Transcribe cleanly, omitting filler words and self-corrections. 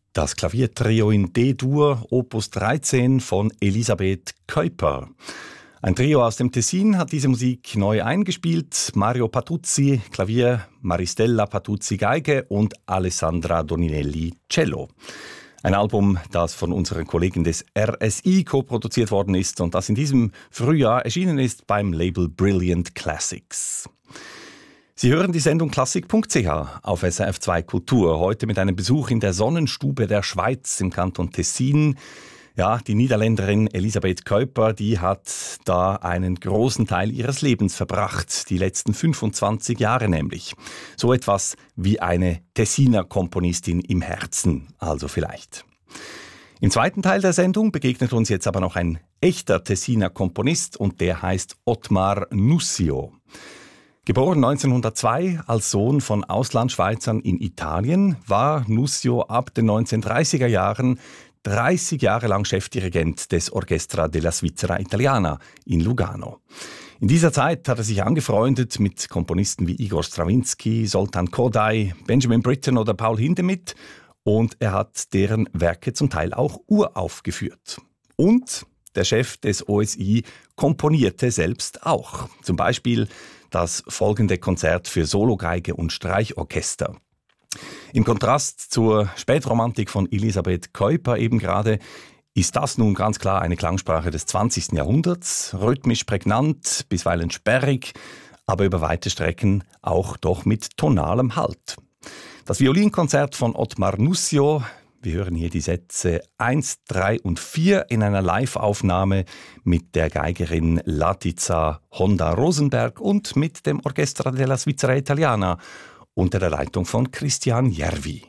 Das Klaviertrio in D-Dur, Opus 13 von Elisabeth Kuiper. Ein Trio aus dem Tessin hat diese Musik neu eingespielt. Mario Patuzzi, Klavier, Maristella Patuzzi, Geige und Alessandra Doninelli, Cello. Ein Album, das von unseren Kollegen des RSI co-produziert worden ist und das in diesem Frühjahr erschienen ist beim Label Brilliant Classics. Sie hören die Sendung klassik.ch auf SRF2 Kultur. Heute mit einem Besuch in der Sonnenstube der Schweiz im Kanton Tessin. Ja, die Niederländerin Elisabeth Kuiper, die hat da einen großen Teil ihres Lebens verbracht. Die letzten 25 Jahre nämlich. So etwas wie eine Tessiner Komponistin im Herzen, also vielleicht. Im zweiten Teil der Sendung begegnet uns jetzt aber noch ein echter Tessiner Komponist und der heißt Ottmar Nussio. Geboren 1902 als Sohn von Auslandschweizern in Italien, war Nussio ab den 1930er Jahren 30 Jahre lang Chefdirigent des Orchestra della Svizzera Italiana in Lugano. In dieser Zeit hat er sich angefreundet mit Komponisten wie Igor Strawinski, Zoltán Kodály, Benjamin Britten oder Paul Hindemith und er hat deren Werke zum Teil auch uraufgeführt. Und der Chef des OSI komponierte selbst auch. Zum Beispiel das folgende Konzert für Sologeige und Streichorchester. Im Kontrast zur Spätromantik von Elisabeth Kuiper eben gerade ist das nun ganz klar eine Klangsprache des 20. Jahrhunderts, rhythmisch prägnant, bisweilen sperrig, aber über weite Strecken auch doch mit tonalem Halt. Das Violinkonzert von Ottmar Nussio, wir hören hier die Sätze 1, 3 und 4 in einer Live-Aufnahme mit der Geigerin Latica Honda Rosenberg und mit dem Orchestra della Svizzera Italiana unter der Leitung von Christian Järvi.